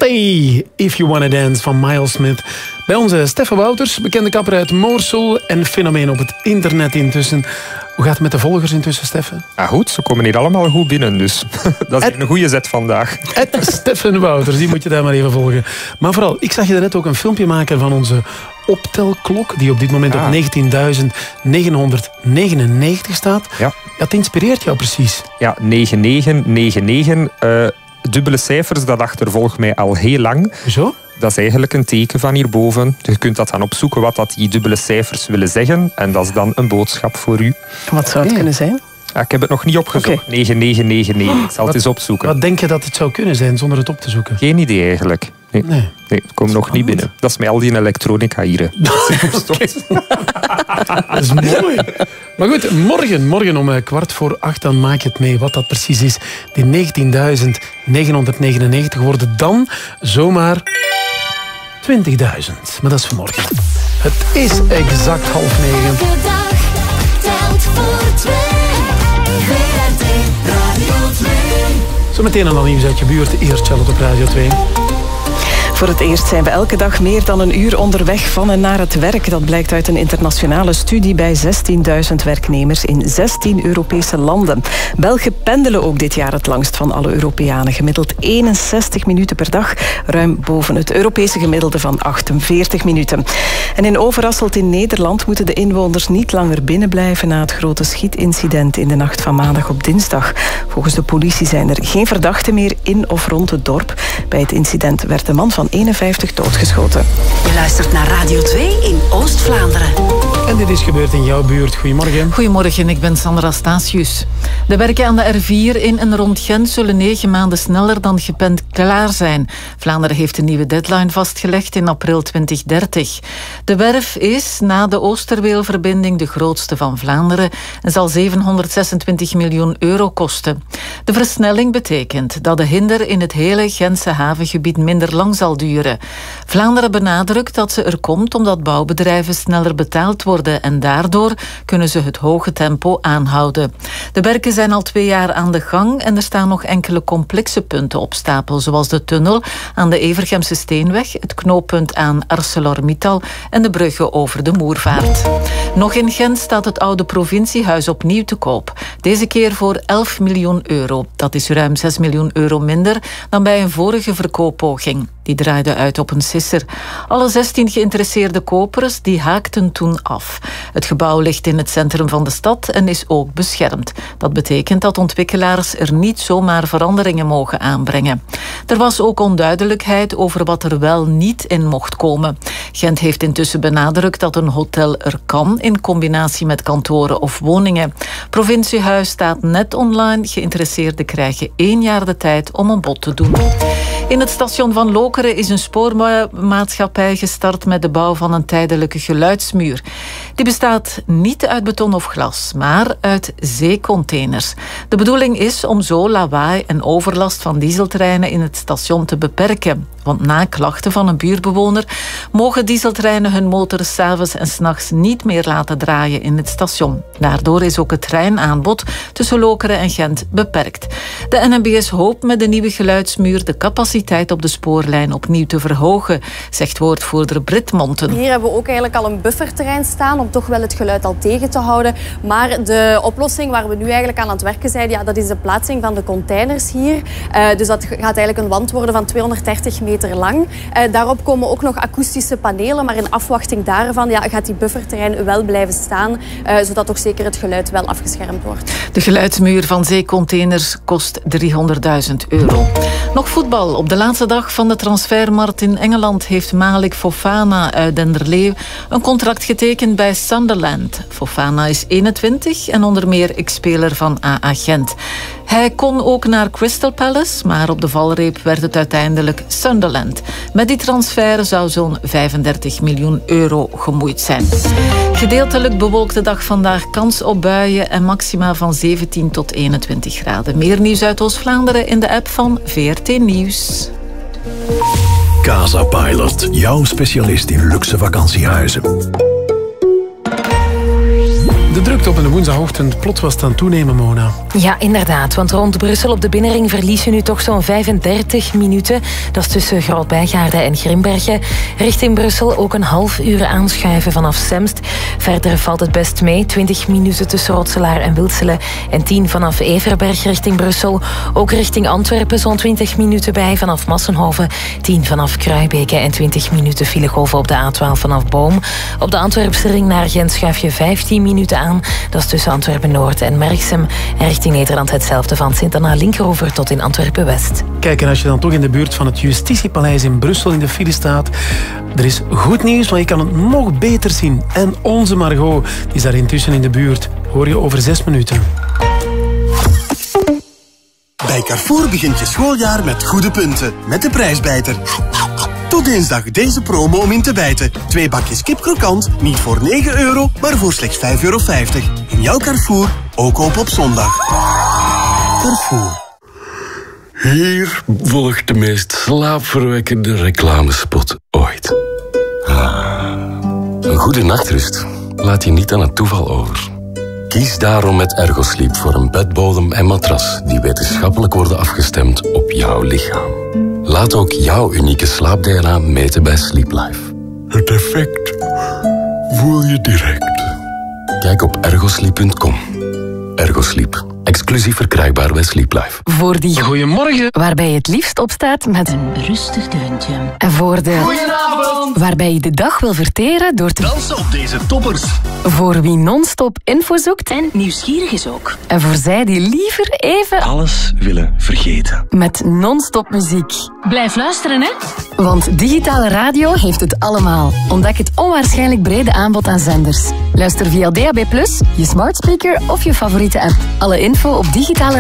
Say If You Wanna Dance van Miles Smith. Bij onze Stefan Wouters, bekende kapper uit Moorsel en fenomeen op het internet intussen. Hoe gaat het met de volgers intussen, Stefan? Ah, goed, ze komen hier allemaal goed binnen, dus dat is een goede zet vandaag. Stefan Wouters, die moet je daar maar even volgen. Maar vooral, ik zag je net ook een filmpje maken van onze optelklok, die op dit moment op 19.999 staat. Ja. Het inspireert jou precies. Ja, 9999. Dubbele cijfers, dat achtervolgt mij al heel lang. Zo? Dat is eigenlijk een teken van hierboven. Je kunt dat gaan opzoeken wat dat die dubbele cijfers willen zeggen. En dat is dan een boodschap voor u. Wat zou het kunnen zijn? Ja, ik heb het nog niet opgezocht. Okay. 9999. Ik zal het eens opzoeken. Wat denk je dat het zou kunnen zijn zonder het op te zoeken? Geen idee eigenlijk. Nee, het komt nog niet binnen. Dat is met al die elektronica hier. Dat is mooi. Maar goed, morgen om 7:15 dan maak je het mee wat dat precies is. Die 19.999 worden dan zomaar 20.000. Maar dat is vanmorgen. Het is exact 8:30. Elke dag telt voor twee. VRT Radio 2. Zometeen al nieuws uit je buurt. Eerst Charlotte op Radio 2. Voor het eerst zijn we elke dag meer dan een uur onderweg van en naar het werk. Dat blijkt uit een internationale studie bij 16.000 werknemers in 16 Europese landen. Belgen pendelen ook dit jaar het langst van alle Europeanen. Gemiddeld 61 minuten per dag, ruim boven het Europese gemiddelde van 48 minuten. En in Overasselt in Nederland moeten de inwoners niet langer binnenblijven na het grote schietincident in de nacht van maandag op dinsdag. Volgens de politie zijn er geen verdachten meer in of rond het dorp. Bij het incident werd een man van 51 doodgeschoten. Je luistert naar Radio 2 in Oost-Vlaanderen. En dit is gebeurd in jouw buurt. Goedemorgen. Goedemorgen, ik ben Sandra Statius. De werken aan de R4 in en rond Gent zullen 9 maanden sneller dan gepland klaar zijn. Vlaanderen heeft een nieuwe deadline vastgelegd in april 2030. De werf is na de Oosterweelverbinding de grootste van Vlaanderen en zal 726 miljoen euro kosten. De versnelling betekent dat de hinder in het hele Gentse havengebied minder lang zal duren. Vlaanderen benadrukt dat ze er komt omdat bouwbedrijven sneller betaald worden en daardoor kunnen ze het hoge tempo aanhouden. De werken zijn al 2 jaar aan de gang en er staan nog enkele complexe punten op stapel, zoals de tunnel aan de Evergemse Steenweg, het knooppunt aan ArcelorMittal en de bruggen over de Moervaart. Nog in Gent staat het oude provinciehuis opnieuw te koop. Deze keer voor 11 miljoen euro. Dat is ruim 6 miljoen euro minder dan bij een vorige verkooppoging. Die draaide uit op een sisser. Alle 16 geïnteresseerde kopers die haakten toen af. Het gebouw ligt in het centrum van de stad en is ook beschermd. Dat betekent dat ontwikkelaars er niet zomaar veranderingen mogen aanbrengen. Er was ook onduidelijkheid over wat er wel niet in mocht komen. Gent heeft intussen benadrukt dat een hotel er kan in combinatie met kantoren of woningen. Provinciehuis staat net online. Geïnteresseerden krijgen 1 jaar de tijd om een bod te doen. In het station van Lokeren is een spoormaatschappij gestart met de bouw van een tijdelijke geluidsmuur. Die bestaat niet uit beton of glas, maar uit zeecontainers. De bedoeling is om zo lawaai en overlast van dieseltreinen in het station te beperken. Want na klachten van een buurtbewoner mogen dieseltreinen hun motor 's avonds en 's nachts niet meer laten draaien in het station. Daardoor is ook het treinaanbod tussen Lokeren en Gent beperkt. De NMBS hoopt met de nieuwe geluidsmuur de capaciteit op de spoorlijn opnieuw te verhogen, zegt woordvoerder Brit Monten. Hier hebben we ook eigenlijk al een bufferterrein staan om toch wel het geluid al tegen te houden. Maar de oplossing waar we nu eigenlijk aan het werken zijn, ja, dat is de plaatsing van de containers hier. Dus dat gaat eigenlijk een wand worden van 230 meter lang. Daarop komen ook nog akoestische panelen, maar in afwachting daarvan gaat die bufferterrein wel blijven staan, zodat toch zeker het geluid wel afgeschermd wordt. De geluidsmuur van zeecontainers kost 300.000 euro. Nog voetbal. Op de laatste dag van de transfermarkt in Engeland heeft Malik Fofana uit Denderleeuw een contract getekend bij Sunderland. Fofana is 21 en onder meer ex-speler van AA Gent. Hij kon ook naar Crystal Palace, maar op de valreep werd het uiteindelijk Sunderland. Met die transfer zou zo'n 35 miljoen euro gemoeid zijn. Gedeeltelijk bewolkte dag vandaag, kans op buien en maxima van 17 tot 21 graden. Meer nieuws uit Oost-Vlaanderen in de app van VRT Nieuws. Casa Pilot, jouw specialist in luxe vakantiehuizen. De drukte op een woensdagochtend plots was het aan toenemen, Mona. Ja, inderdaad. Want rond Brussel op de binnenring verlies je nu toch zo'n 35 minuten. Dat is tussen Groot-Bijgaarde en Grimbergen. Richting Brussel ook een half uur aanschuiven vanaf Semst. Verder valt het best mee. 20 minuten tussen Rotselaar en Wilselen. En 10 vanaf Everberg richting Brussel. Ook richting Antwerpen zo'n 20 minuten bij vanaf Massenhoven. 10 vanaf Kruibeke en 20 minuten filegolven op de A12 vanaf Boom. Op de Antwerpse ring naar Gent schuif je 15 minuten aan. Dat is tussen Antwerpen-Noord en Merksem. En richting Nederland hetzelfde van Sint-Anna Linkeroever tot in Antwerpen-West. Kijk, en als je dan toch in de buurt van het Justitiepaleis in Brussel in de file staat, er is goed nieuws, want je kan het nog beter zien. En onze Margot, die is daar intussen in de buurt. Hoor je over 6 minuten. Bij Carrefour begint je schooljaar met goede punten. Met de prijsbijter. Tot dinsdag deze promo om in te bijten. 2 bakjes kip krokant, niet voor €9, maar voor slechts €5,50. In jouw Carrefour, ook open op zondag. Carrefour. Hier volgt de meest slaapverwekkende reclamespot ooit. Een goede nachtrust laat je niet aan het toeval over. Kies daarom met Ergosleep voor een bedbodem en matras die wetenschappelijk worden afgestemd op jouw lichaam. Laat ook jouw unieke slaap-DNA meten bij Sleep Life. Het effect voel je direct. Kijk op ergosleep.com. Ergosleep. Exclusief verkrijgbaar bij Sleep Life. Voor die Goedemorgen. waarbij je het liefst opstaat met Een rustig deuntje. en voor de Goedenavond. waarbij je de dag wil verteren door te Dansen op deze toppers. voor wie non-stop info zoekt En nieuwsgierig is ook. en voor zij die liever even Alles willen vergeten. met non-stop muziek. Blijf luisteren, hè? Want digitale radio heeft het allemaal. Ontdek het onwaarschijnlijk brede aanbod aan zenders. Luister via DAB+, je smart speaker of je favoriete app. Alle info op digitale